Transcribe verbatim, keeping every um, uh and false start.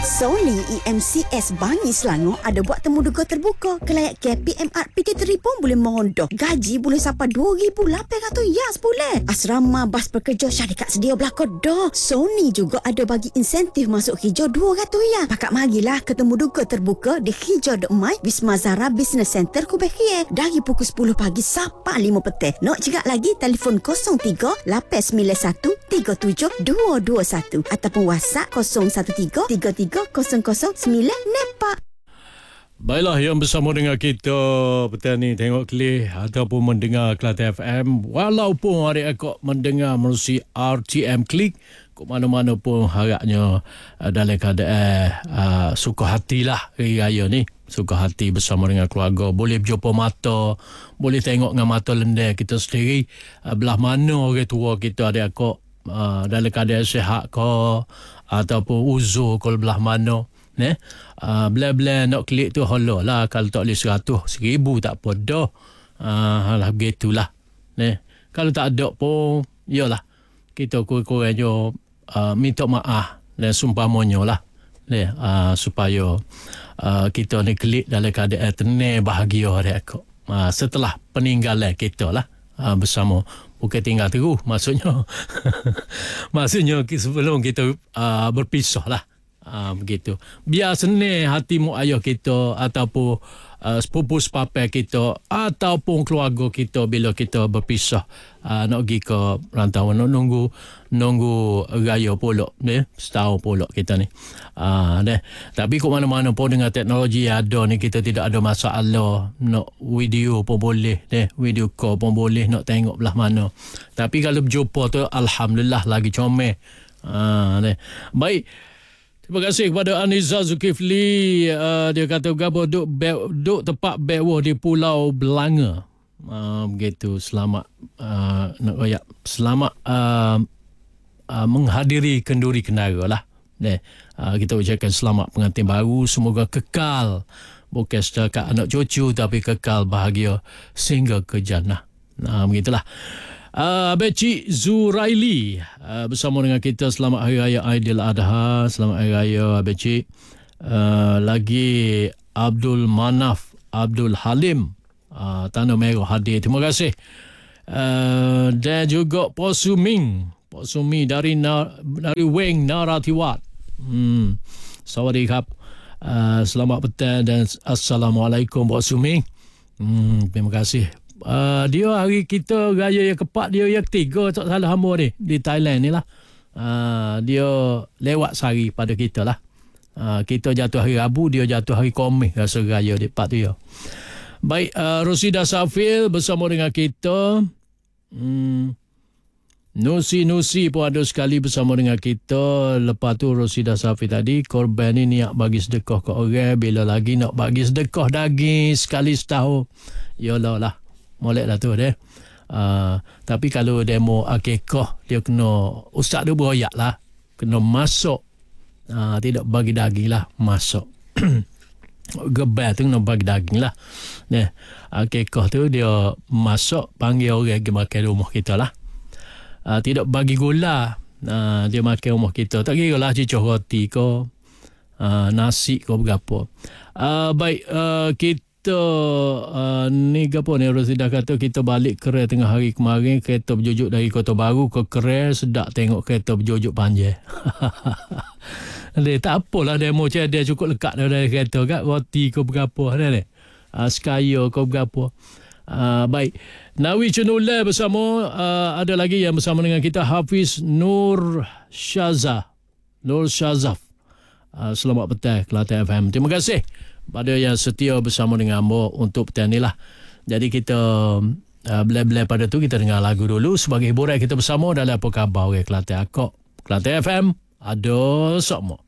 Sony E M C S Bangi Selangor ada buat temu duga terbuka. Kelayak K P M R P K tiga pun boleh mondok. Gaji boleh sampai dua ribu lapan ratus yas boleh. Asrama bas pekerja syarikat sedia belakang dah. Sony juga ada bagi insentif masuk hijau dua ratus yas. Pakat marilah ketemu duga terbuka di Hijau Dok Mai Wisma Zara Business Center Kubeh dari pukul sepuluh pagi sampai lima petang. Nak cakap lagi telefon kosong tiga lapan sembilan satu tiga tujuh dua dua satu ataupun WhatsApp kosong satu tiga tiga tiga kosong kosong sembilan Nepak. Baiklah, yang bersama dengan kita petang ni tengok kelih ataupun mendengar Kelate F M, walaupun adik akak mendengar melalui R T M Klik, ke mana-mana pun harapnya uh, dalam keadaan uh, suka hatilah hari raya ni. Suka hati bersama dengan keluarga. Boleh berjumpa mata, boleh tengok dengan mata lendai kita sendiri uh, belah mana orang tua kita adik akak uh, dalam keadaan sihat ke ataupun uzur kalau belah mana. Ne? Uh, Bila-bila nak klik tu halo lah. Kalau tak boleh seratus, seribu tak apa dah. Uh, lah begitulah. Ne? Kalau tak ada pun, yalah. Kita kurang-kurangnya uh, minta maaf dan sumpamanya lah. Ne? Uh, supaya uh, kita ni klik dalam keadaan tenang, bahagia hari aku. Uh, setelah peninggalan kita lah. Uh, bersama. Bukan tinggal terus maksudnya. Maksudnya sebelum kita uh, berpisah lah. Uh, begitu. Biar senang hati mak ayah kita ataupun uh, sepupu sepapai kita ataupun keluarga kita bila kita berpisah uh, nak pergi ke rantauan, nak nunggu nunggu raya pula deh, setahun pula kita ni. Uh, deh. Tapi kok mana-mana pun dengan teknologi yang ada ni kita tidak ada masalah. Nak video pun boleh deh, video call pun boleh, nak tengok belah mana. Tapi kalau berjumpa tu alhamdulillah lagi comel. Uh, deh. Baik. Terima kasih kepada Aniza Zulkifli. Uh, dia kata gapo duk duk tepat bawah di Pulau Belanga. Uh, begitu. Selamat uh, nak royak. Selamat uh, uh, menghadiri kenduri kenara lah. Deh, uh, kita ucapkan selamat pengantin baru. Semoga kekal. Bukan setakat anak cucu tapi kekal bahagia sehingga ke jannah. Nah, begitulah. Uh, Abang Cik Zuraili uh, bersama dengan kita. Selamat Hari Raya Aidil Adha. Selamat Hari Raya Abang Cik. Uh, lagi Abdul Manaf Abdul Halim uh, Tanah Merah hadir. Terima kasih. Uh, dan juga Pak Suming Pak Sumi dari na, dari Weng Naratiwat. Hmm. Sawadikap. Uh, selamat petang dan Assalamualaikum Pak Suming. Hmm, terima kasih. Uh, dia hari kita raya yang keempat, dia yang ketiga tak salah hamba ni di Thailand ni lah. Uh, dia lewat sehari pada kita lah. Uh, kita jatuh hari Rabu, dia jatuh hari Khamis rasa raya di empat tu ya. Baik, uh, Rosida Safil bersama dengan kita. Hmm. Nusi-Nusi pun ada sekali bersama dengan kita. Lepas tu Rosida Safil tadi, korban ni niat bagi sedekah ke orang, bila lagi nak bagi sedekah daging sekali setahun. Yalah lah. Molek lah tu deh. Uh, tapi kalau demo akikah, dia kena, ustaz dia beroyak lah. Kena masuk. Uh, tidak bagi daging lah. Masuk. Gebel tu kena bagi daging lah. Deh. Akikah tu dia masuk, panggil orang pergi makan rumah kita lah. Uh, tidak bagi gula. Uh, dia makan rumah kita. Tak kira lah cicah roti ke, uh, nasi ke berapa. Uh, baik, uh, kita Kita uh, ni apa ni Rosida kata kita balik Kerai tengah hari kemarin, kereta berjujuk dari Kota Baru ke Kerai, sedap tengok kereta berjujuk panjang. Dia tak apalah demo macam dia cukup lekat dari kereta kat roti ke berapa dah ni. Uh, Skaya ke berapa. Uh, baik. Nawi Cenulai bersama, uh, ada lagi yang bersama dengan kita Hafiz Nur Syazah. Nur Syazaf. Uh, selamat petang Kelate F M. Terima kasih pada yang setia bersama dengan Ambo untuk petang ni lah. Jadi kita uh, belai-belai pada tu kita dengar lagu dulu sebagai hiburan kita bersama dalam Apa Khabar Orang Kelate Akak. Kelate F M ada semua.